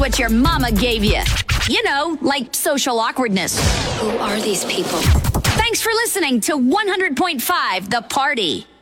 what your mama gave you. You know, like social awkwardness. Who are these people? Thanks for listening to 100.5 The Party.